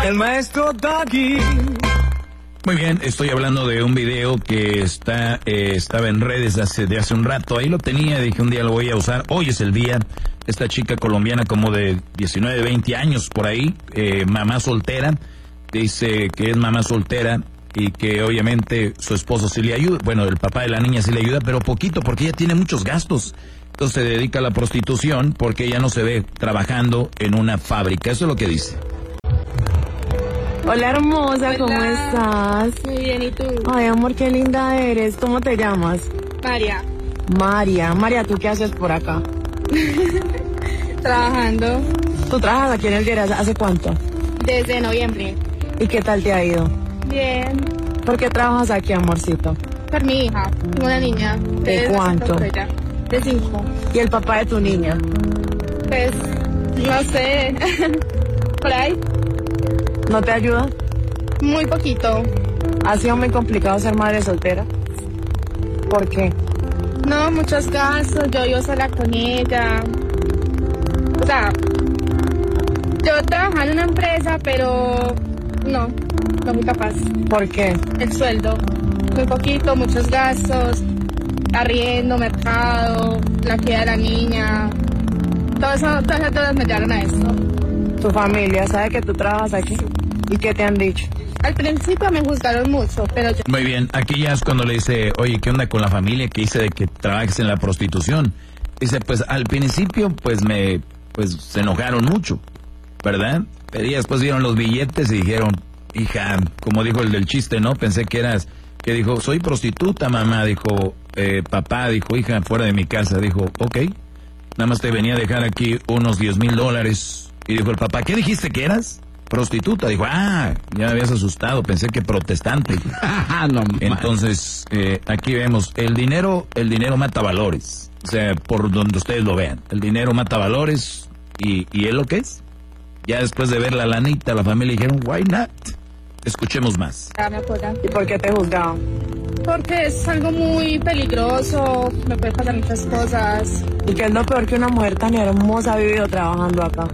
El maestro Doggy. Muy bien, estoy hablando de un video que estaba en redes de hace un rato. Ahí lo tenía, dije un día lo voy a usar. Hoy es el día. Esta chica colombiana como de 19, 20 años por ahí, mamá soltera, dice que es mamá soltera y que obviamente su esposo sí le ayuda. Bueno, el papá de la niña sí le ayuda, pero poquito porque ella tiene muchos gastos. Entonces se dedica a la prostitución porque ella no se ve trabajando en una fábrica. Eso es lo que dice. Hola hermosa, Hola. ¿cómo estás? Muy bien, ¿y tú? Ay amor, qué linda eres. ¿Cómo te llamas? María, María, ¿tú qué haces por acá? trabajando ¿Tú trabajas aquí en el Dieras hace cuánto? desde noviembre. ¿Y qué tal te ha ido? Bien, ¿Por qué trabajas aquí, amorcito? por mi hija, tengo una niña. ¿De cuánto? De 5. ¿Y el papá de tu niña? Pues, no sé, por ahí, ¿No te ayuda? muy poquito. ¿Ha sido muy complicado ser madre soltera? ¿Por qué? No, muchos gastos, yo vivo sola con ella. O sea, yo trabajaba en una empresa, pero no fui capaz. ¿Por qué? El sueldo, muy poquito, muchos gastos, arriendo, mercado, la crianza de la niña, todas me llevaron a esto. ¿Tu familia sabe que tú trabajas aquí? ¿Y qué te han dicho? Al principio me juzgaron mucho, pero yo... Muy bien, aquí ya es cuando le dice, oye, ¿qué onda con la familia que dice de que trabajes en la prostitución? Dice, pues al principio pues se enojaron mucho, ¿verdad? Pero ya después vieron los billetes y dijeron, hija, como dijo el del chiste, ¿no? Pensé que dijo, soy prostituta, mamá, dijo, papá, dijo, hija, fuera de mi casa, dijo, ok, nada más te venía a dejar aquí unos $10,000. Y dijo el papá, ¿qué dijiste que eras? Prostituta. Dijo, ya me habías asustado, pensé que protestante. No, Entonces, aquí vemos, el dinero mata valores. O sea, por donde ustedes lo vean. El dinero mata valores y es lo que es. Ya después de ver la lanita, la familia dijeron, why not? Escuchemos más. Ya me apoyan. ¿Y por qué te juzgaban? Porque es algo muy peligroso, me pueden pasar muchas cosas. ¿Y qué es lo peor que una mujer tan hermosa ha vivido trabajando acá?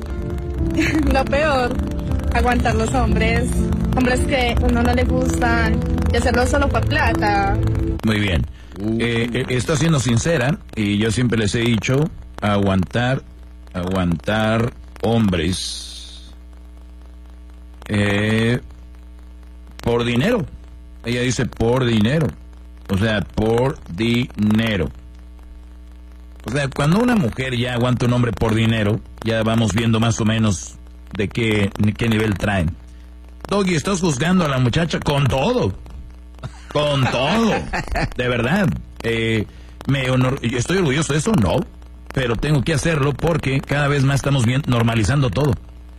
Lo peor, aguantar los hombres que a uno no le gustan, y hacerlo solo por plata. Muy bien. Está siendo sincera y yo siempre les he dicho, aguantar hombres por dinero. Ella dice por dinero. O sea, por dinero. O sea, cuando una mujer ya aguanta un hombre por dinero, ya vamos viendo más o menos de qué nivel traen. Doggy, estás juzgando a la muchacha con todo. Con todo. De verdad. Yo estoy orgulloso de eso, no. Pero tengo que hacerlo porque cada vez más estamos normalizando todo.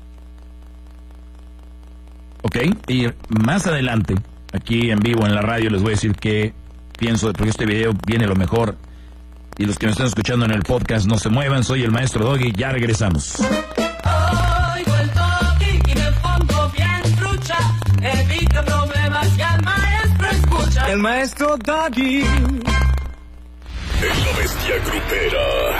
¿Ok? Y más adelante, aquí en vivo en la radio, les voy a decir qué pienso, porque este video viene lo mejor. Y los que me están escuchando en el podcast, no se muevan, soy el maestro Doggy, ya regresamos. Oigo el Doggy y me pongo bien trucha, evito problemas y al maestro escucha. El maestro Doggy. En la bestia grupera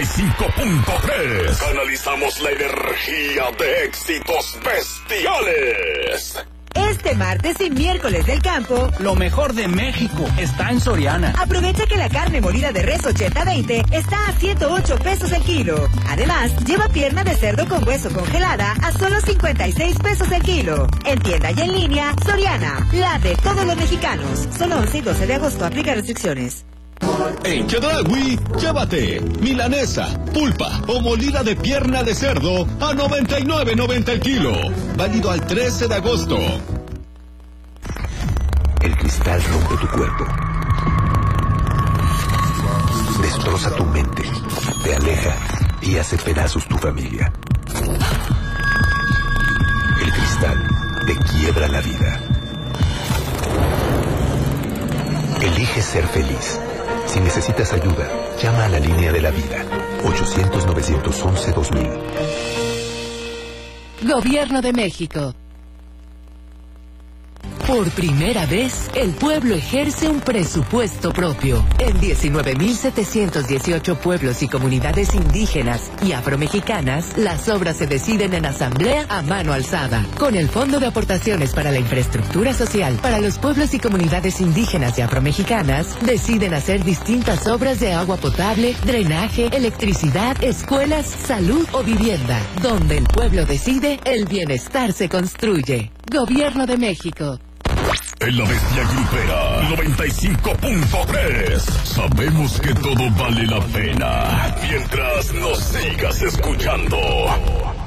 95.3 canalizamos la energía de éxitos bestiales. Este martes y miércoles del campo, Lo mejor de México está en Soriana. aprovecha que la carne molida de res 80-20 está a 108 pesos el kilo. Además, lleva pierna de cerdo con hueso congelada a solo 56 pesos el kilo. En tienda y en línea, Soriana, la de todos los mexicanos. Solo 11 y 12 de agosto, aplica restricciones. En Chedraui, llévate milanesa, pulpa o molida de pierna de cerdo a $99.90 el kilo. Válido al 13 de agosto. El cristal rompe tu cuerpo. Destroza tu mente. Te aleja y hace pedazos tu familia. El cristal te quiebra la vida. Elige ser feliz. Si necesitas ayuda, llama a la línea de la vida. 800-911-2000. Gobierno de México. Por primera vez, el pueblo ejerce un presupuesto propio. En 19.718 pueblos y comunidades indígenas y afromexicanas, las obras se deciden en asamblea a mano alzada, con el Fondo de Aportaciones para la Infraestructura Social. Para los pueblos y comunidades indígenas y afromexicanas, deciden hacer distintas obras de agua potable, drenaje, electricidad, escuelas, salud o vivienda. Donde el pueblo decide, el bienestar se construye. Gobierno de México. En la Bestia Grupera 95.3 sabemos que todo vale la pena mientras nos sigas escuchando.